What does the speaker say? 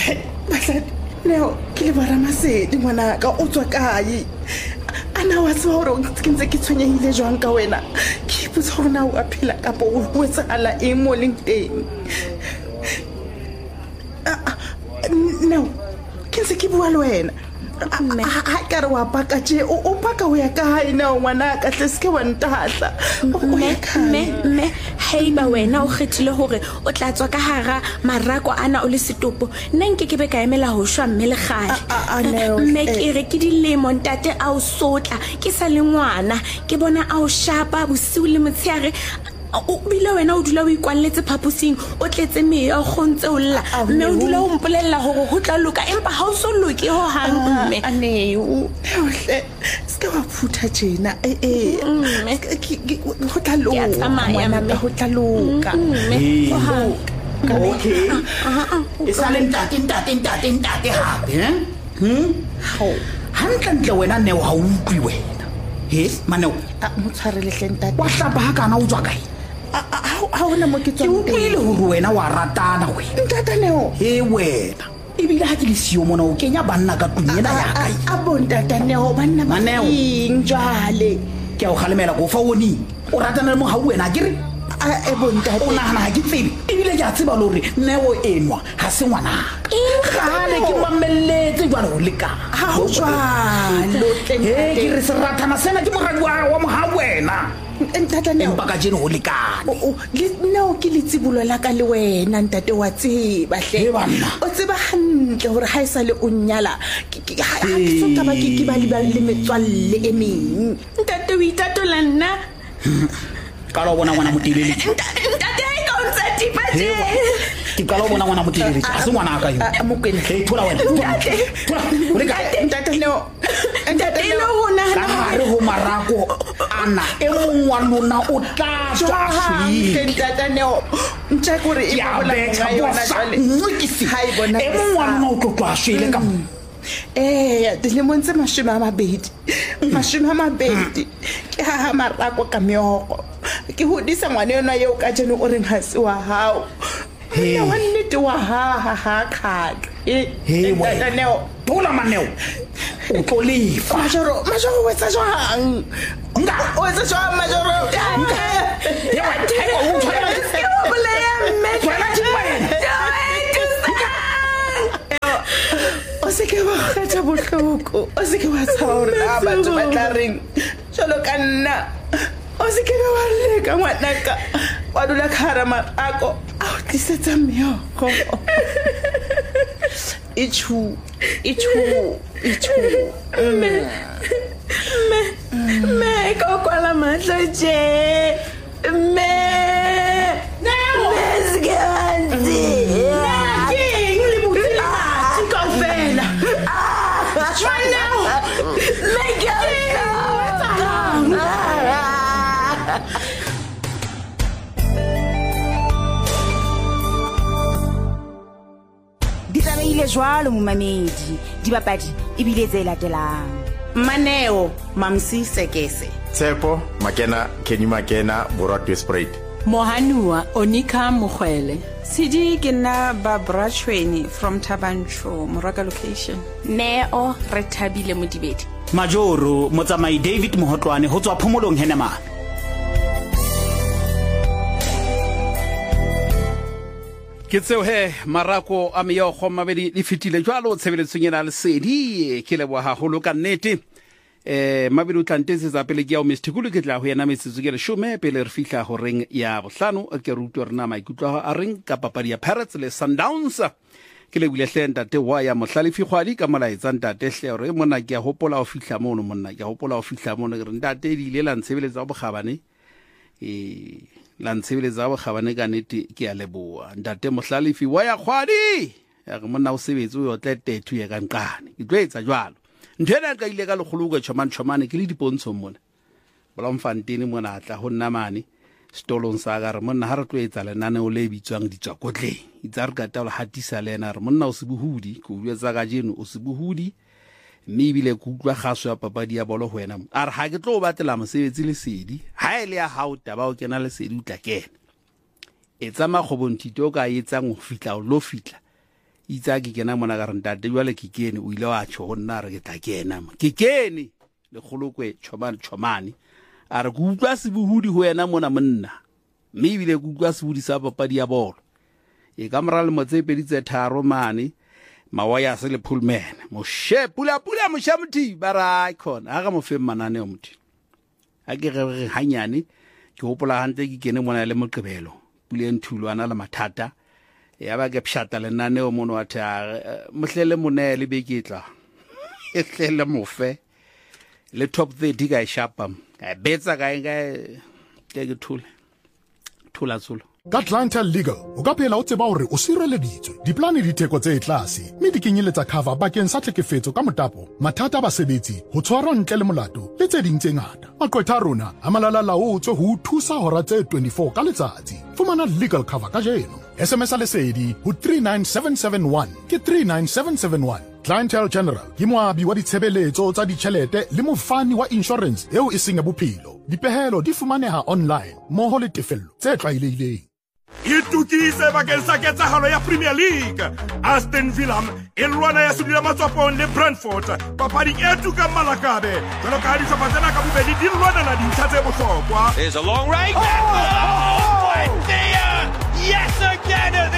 Batladi, Neo, ke le Baramasedi ngwanaka o tswa kae? Ana wa tswa hore ke ntse ke tshwenyehile jwang ka wena. Ke ipotsa hore na o a phela kapa o etsahala eng mo leng teng. Neo, ke ntse ke bua le wena. Ha ka re wa paka tje o paka o ya kae na ngwanaka tle se ke wa ntahla. Me haiba wena o kgethile hore o tla tswa ka hara marako ana o le setopo nna nke ke be ka emela ho shwa mme le gale mme ke re ke dilemo ntate a o sotla ke sa le ngwana ke bona a o shapa bosiu le motsheare o bile wena o dula o ikwalletse phapusing o tletse meya o khontse o lla mme o dula o mpolella hore ho tla loka empa ha o so loke ho hang mme ane o hle ska wa phutha tjena ho tla loka ya tsamaya mme ho tla loka okay isale ntate hape hantle wena Neo ha utlwi wena Maneo mo tshwarele hlenta wa hlapa kana o tswa kae ha ona mo ke ke utlwile hore wena wa ratana we ntata Neo wena ebile ha ke le sio mona o kenya banna ka tunyena ya kae a bontata Neo banna ba eng jwale ke a o khalemela go fa woni o ratana le mo ha wena ke re a bontata o nahana ha ke tsebe ebile ke a tseba lore Neo enwa ha se ngwana gale ke mamelletse jwale o leka ha o jwalo ke re se ratana sena ke moradi wa mo ha wena ntata Neo empa ka jeno ho lekane Neo ke le tsibulo la ka le wena ntate wa tseba hle o tseba hantle hore ha isale o nyala ha ke so ka ba ke ba le metswalle e meng ntate o itatola nna ka lo bona ngwana motilele ntate ka o ntse tipate ke ka lo bona ngwana motilele a se ngwana ka yo mokwena thola wena o leka ntate Neo ntate lo hona ka hare ho marako ana e mong wa lona o tla tswa ntate Neo ntse gore e bola nga yona jwale ha e bona e mong wa lona o tlo tswa shwele ka dilemong tse 20 ke ha marako ka meoko ke hodisa ngwane yona eo ka jeno o reng ha se wa hao ya wa nnete wa ha khaka wena Neo tola Maneo o tlo lefa majoro o etsa jwang nga o etsa jwang majoro ya wa theko o tshwana ke o boleya mme tshwana ke wena o se ke wa kgetha bohloko o se ke wa tsaba hore na batho ba tla reng jalo ka nna o se ke wa leka ngwanaka wa dula ka hara marako a o tlisetsa meoko ichu me ka kwala mahlo je me di tsamaile jwalo momamedi dibapadi ebile tse latelang Maneo Mamsi Sekese Tshepo Makena Kenny Makena Boratwe Sprite Mohanua Onika Mogwele Sidi ke nna Barbara Chweni from Tabancho Moraka location. Neo re Thabile Modibedi. Majoro motsamai David Mohotlwane ho tswa phomolong Henema. Ke tseo he marako a meyo go mabedi di fitile jwalo tshebeletsong ena le sedi ke leboha haholo ka nnete mabedi o tlantetse tsa pele ke ya o mestikulu ke tla ho yena metsitso ke le shome pele re fihla ho reng ya bohlano ke ruto rena maikutlo a reng ka papadi ya Pirates le Sundowns ke le bile hlenda te wa ya mohlalifi khwali ka molaetsa ntate hle re mona ke ya hopola o fihla mono monna ke ya hopola o fihla mono re ntate di ile la ntshebeletsa bo kgabane la ntshebeletsa bo kgabane ka nete ke ya leboa ntate mohlalifi wa ya khwadi ya monna o sebetse o tletethu ya kanqane ke tloetsa jwalo nthena ka ile ka legologo chomane ke le dipontsho mona bola mfantini mona atla ho nna mane stolong sa ga re monna ha re tloetsa lenane o le bitswang ditswakotleng itsa re ka taola hatisa lena re monna o se bohudi go buetsa ga jeno o se bohudi mme bile go utlwa gaso ya papadi ya bolo ho wena a re ha ke tlo batlela mosebetsi le sedi ha ile ya hao taba o kena le sedi utla kena etsa makgobontito ka etsang go fitla o lo fitla itse ke kena mona ka re ntate jwale ke kene o ile wa tjho go nna re ke tla kena ke kene le kgolokwe chomane a re ke utlwa sebuhudi ho yena mona monna mme ebile ke utlwa sebudi sa papadi ya bolo e ka mora le motse pedi tse tharo mane mawaya se le pullman moshe pula moshamuthi bara icon a ga mo fe manane o muthi a ke re hanyane ke hopola hantle ke kene mona le moqebelo pule nthulwana la mathata ya ba ke pshata le nane o mono wa tha mohlele monele be ke tla e hlele mofe le top 30 ga shapa ga betsa ga ke thula tsulo ka Clientele Legal o ka phela o tseba hore o sireleditswe diplane di theko tse tlase mme di kenyeletsa cover bakeng sa tlhekefetso ka motapo mathata ba sebetsi ho tshwarwa ntle le molato le tse ding tse ngata maqwetha a rona a malala laotswe ho thusa hora tse 24 ka letsatsi fumana legal cover ka jeno SMS lesedi ho 39771 ke 39771 Clientele General ke moabi wa ditshebeletso tsa ditjhelete le mofani wa insurance eo e seng ya bophelo dipehelo di fumaneha online moho le tefello tse tlwaelehileng itukise bakeng sa ketsahalo ya Premier League Aston Villa e lwana ya sudila matswapong le Brentford papadi e tuka Malakabe jwalo ka dihlopha tsena ka bobedi di lwana na dintlha tse bohlokwa. There's a long range. Oh, my dear! Yes again at the